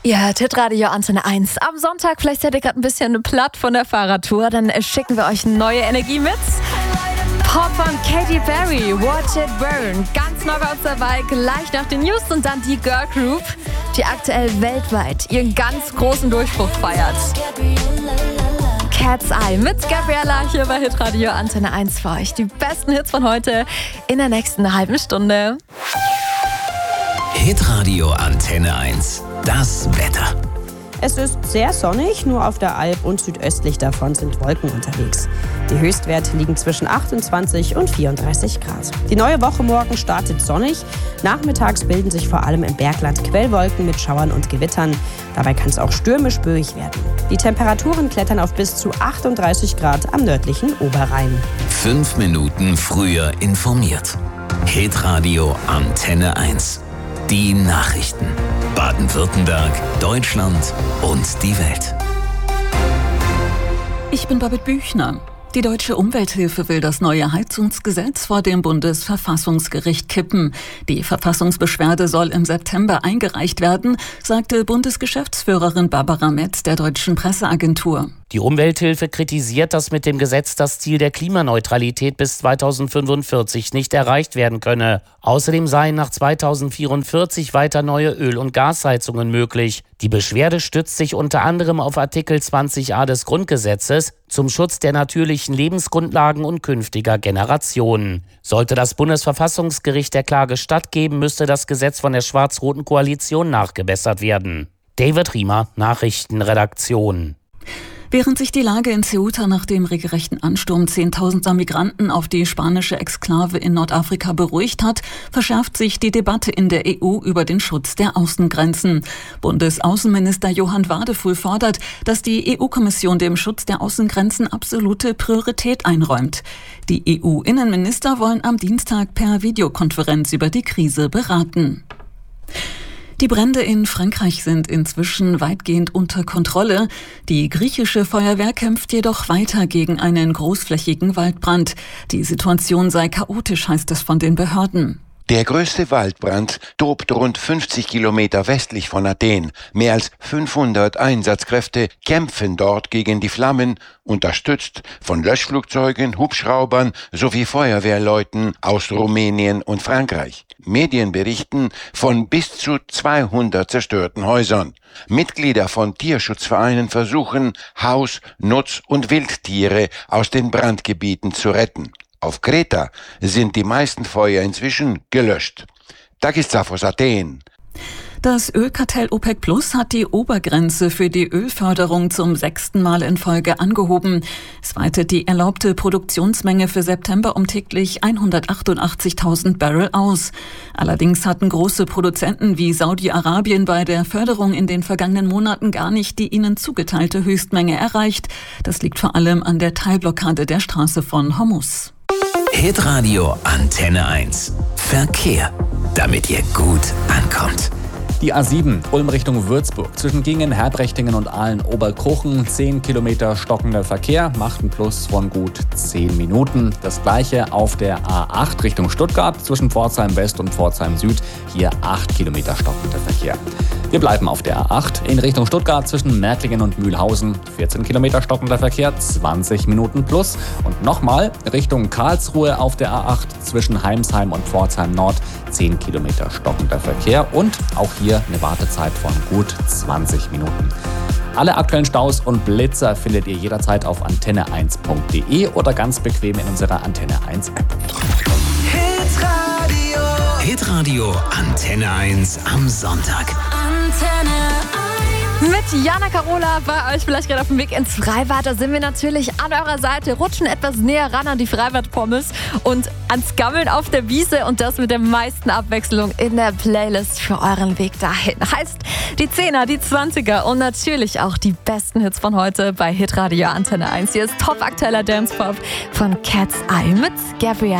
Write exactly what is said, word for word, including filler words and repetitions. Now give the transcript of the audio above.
Ihr hört Hitradio Antenne eins. Am Sonntag, vielleicht seid ihr gerade ein bisschen platt von der Fahrradtour, dann schicken wir euch neue Energie mit. Pop von Katy Perry, Watch It Burn. Ganz neu bei uns dabei, gleich nach den News und dann die Girl Group, die aktuell weltweit ihren ganz großen Durchbruch feiert. Cat's Eye mit Gabriella hier bei Hitradio Antenne eins für euch. Die besten Hits von heute in der nächsten halben Stunde. Hitradio Antenne eins. Das Wetter. Es ist sehr sonnig, nur auf der Alp und südöstlich davon sind Wolken unterwegs. Die Höchstwerte liegen zwischen achtundzwanzig und vierunddreißig Grad. Die neue Woche morgen startet sonnig. Nachmittags bilden sich vor allem im Bergland Quellwolken mit Schauern und Gewittern. Dabei kann es auch stürmisch böig werden. Die Temperaturen klettern auf bis zu achtunddreißig Grad am nördlichen Oberrhein. Fünf Minuten früher informiert. Hitradio Antenne eins. Die Nachrichten. Baden-Württemberg, Deutschland und die Welt. Ich bin Babette Büchner. Die Deutsche Umwelthilfe will das neue Heizungsgesetz vor dem Bundesverfassungsgericht kippen. Die Verfassungsbeschwerde soll im September eingereicht werden, sagte Bundesgeschäftsführerin Barbara Metz der Deutschen Presseagentur. Die Umwelthilfe kritisiert, dass mit dem Gesetz das Ziel der Klimaneutralität bis zweitausendfünfundvierzig nicht erreicht werden könne. Außerdem seien nach zweitausendvierundvierzig weiter neue Öl- und Gasheizungen möglich. Die Beschwerde stützt sich unter anderem auf Artikel zwanzig a des Grundgesetzes zum Schutz der natürlichen Lebensgrundlagen und künftiger Generationen. Sollte das Bundesverfassungsgericht der Klage stattgeben, müsste das Gesetz von der schwarz-roten Koalition nachgebessert werden. David Riemer, Nachrichtenredaktion. Während sich die Lage in Ceuta nach dem regelrechten Ansturm zehntausender Migranten auf die spanische Exklave in Nordafrika beruhigt hat, verschärft sich die Debatte in der E U über den Schutz der Außengrenzen. Bundesaußenminister Johann Wadefuhl fordert, dass die E U-Kommission dem Schutz der Außengrenzen absolute Priorität einräumt. Die E U-Innenminister wollen am Dienstag per Videokonferenz über die Krise beraten. Die Brände in Frankreich sind inzwischen weitgehend unter Kontrolle. Die griechische Feuerwehr kämpft jedoch weiter gegen einen großflächigen Waldbrand. Die Situation sei chaotisch, heißt es von den Behörden. Der größte Waldbrand tobt rund fünfzig Kilometer westlich von Athen. Mehr als fünfhundert Einsatzkräfte kämpfen dort gegen die Flammen, unterstützt von Löschflugzeugen, Hubschraubern sowie Feuerwehrleuten aus Rumänien und Frankreich. Medien berichten von bis zu zweihundert zerstörten Häusern. Mitglieder von Tierschutzvereinen versuchen, Haus-, Nutz- und Wildtiere aus den Brandgebieten zu retten. Auf Kreta sind die meisten Feuer inzwischen gelöscht. Takis Tsafos, Athen. Das Ölkartell OPEC Plus hat die Obergrenze für die Ölförderung zum sechsten Mal in Folge angehoben. Es weitet die erlaubte Produktionsmenge für September um täglich hundertachtundachtzigtausend Barrel aus. Allerdings hatten große Produzenten wie Saudi-Arabien bei der Förderung in den vergangenen Monaten gar nicht die ihnen zugeteilte Höchstmenge erreicht. Das liegt vor allem an der Teilblockade der Straße von Hormuz. Hitradio Antenne eins. Verkehr, damit ihr gut ankommt. Die A sieben, Ulm Richtung Würzburg, zwischen Gingen, Herbrechtingen und Aalen-Oberkruchen, zehn Kilometer stockender Verkehr, macht einen Plus von gut zehn Minuten. Das gleiche auf der A acht Richtung Stuttgart, zwischen Pforzheim West und Pforzheim Süd, hier acht Kilometer stockender Verkehr. Wir bleiben auf der A acht in Richtung Stuttgart zwischen Märklingen und Mühlhausen, vierzehn Kilometer stockender Verkehr, zwanzig Minuten plus. Und nochmal Richtung Karlsruhe auf der A acht zwischen Heimsheim und Pforzheim Nord, zehn Kilometer stockender Verkehr und auch hier eine Wartezeit von gut zwanzig Minuten. Alle aktuellen Staus und Blitzer findet ihr jederzeit auf antenne eins punkt de oder ganz bequem in unserer Antenne eins App. Hitradio. Hitradio Antenne eins am Sonntag. Antenne Mit Jana Carola bei euch vielleicht gerade auf dem Weg ins Freibad. Da sind wir natürlich an eurer Seite, rutschen etwas näher ran an die Freibad-Pommes und ans Gammeln auf der Wiese und das mit der meisten Abwechslung in der Playlist für euren Weg dahin. Heißt die Zehner, die Zwanziger und natürlich auch die besten Hits von heute bei Hitradio Antenne eins. Hier ist top aktueller Dance-Pop von Cat's Eye mit Gabriella.